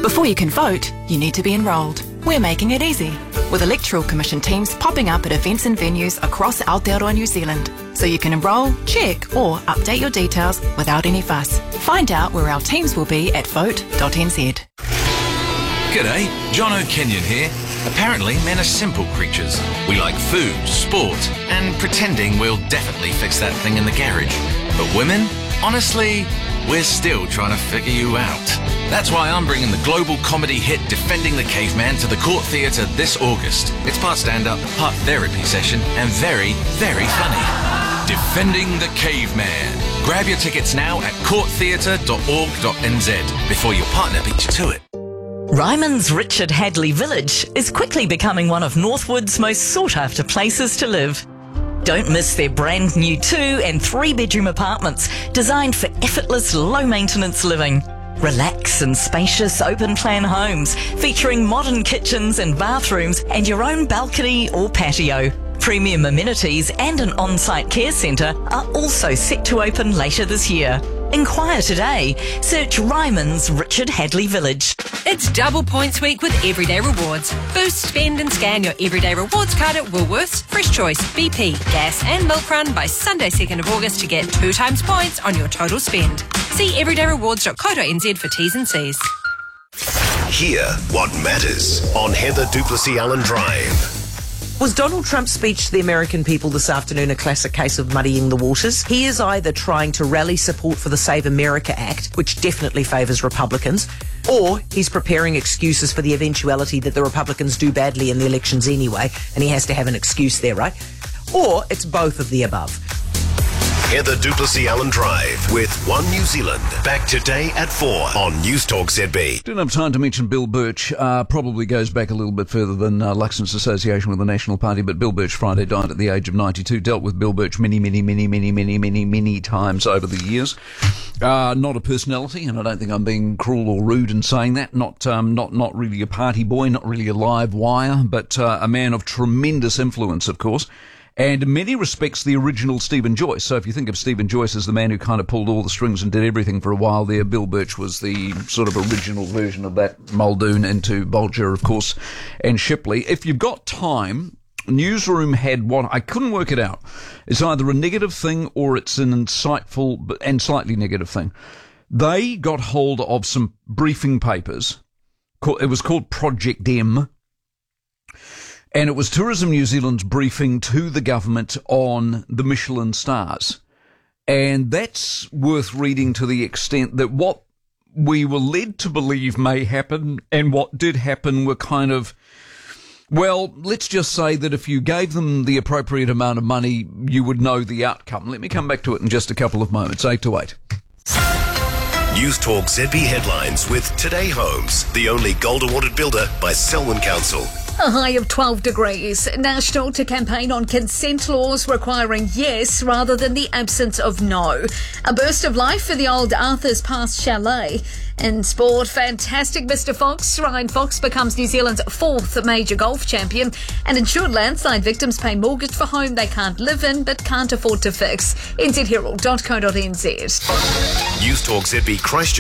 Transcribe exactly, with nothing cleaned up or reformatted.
Before you can vote, you need to be enrolled. We're making it easy, with Electoral Commission teams popping up at events and venues across Aotearoa New Zealand, so you can enrol, check or update your details without any fuss. Find out where our teams will be at vote dot n z. G'day, John O'Kenyon here. Apparently, men are simple creatures. We like food, sport, and pretending we'll definitely fix that thing in the garage. But women? Honestly, we're still trying to figure you out. That's why I'm bringing the global comedy hit Defending the Caveman to the Court Theatre this August. It's part stand-up, part therapy session, and very, very funny. Defending the Caveman. Grab your tickets now at court theatre dot org dot n z before your partner beats you to it. Ryman's Richard Hadley Village is quickly becoming one of Northwood's most sought-after places to live. Don't miss their brand new two and three bedroom apartments designed for effortless, low-maintenance living. Relax in spacious open-plan homes featuring modern kitchens and bathrooms and your own balcony or patio. Premium amenities and an on-site care centre are also set to open later this year. Inquire today. Search Ryman's Richard Hadley Village. It's double points week with Everyday Rewards. Boost, spend and scan your Everyday Rewards card at Woolworths, Fresh Choice, B P, Gas and Milk Run by Sunday second of August to get two times points on your total spend. See everyday rewards dot co dot n z for T's and C's. Hear what matters on Heather Duplessis Allen Drive. Was Donald Trump's speech to the American people this afternoon a classic case of muddying the waters? He is either trying to rally support for the Save America Act, which definitely favours Republicans, or he's preparing excuses for the eventuality that the Republicans do badly in the elections anyway, and he has to have an excuse there, right? Or it's both of the above. Heather Duplessis Allen Drive with One New Zealand. Back today at four on News Talk Z B. Didn't have time to mention Bill Birch. Uh, probably goes back a little bit further than uh, Luxon's association with the National Party, but Bill Birch Friday died at the age of ninety-two. Dealt with Bill Birch many, many, many, many, many, many, many times over the years. Uh, not a personality, and I don't think I'm being cruel or rude in saying that. Not, um, not, not really a party boy, not really a live wire, but uh, a man of tremendous influence, of course. And in many respects, the original Stephen Joyce. So if you think of Stephen Joyce as the man who kind of pulled all the strings and did everything for a while there, Bill Birch was the sort of original version of that, Muldoon into Bolger, of course, and Shipley. If you've got time, Newsroom had what, I couldn't work it out. It's either a negative thing or it's an insightful and slightly negative thing. They got hold of some briefing papers. It was called Project M. And it was Tourism New Zealand's briefing to the government on the Michelin stars. And that's worth reading to the extent that what we were led to believe may happen and what did happen were kind of, well, let's just say that if you gave them the appropriate amount of money, you would know the outcome. Let me come back to it in just a couple of moments. Eight to eight. News Talk Z B headlines with Today Homes, the only gold awarded builder by Selwyn Council. A high of twelve degrees. National to campaign on consent laws requiring yes rather than the absence of no. A burst of life for the old Arthur's Pass Chalet. In sport, fantastic Mister Fox. Ryan Fox becomes New Zealand's fourth major golf champion. And insured landslide victims pay mortgage for home they can't live in but can't afford to fix. n z herald dot co dot n z. News Talk Z B Christchurch.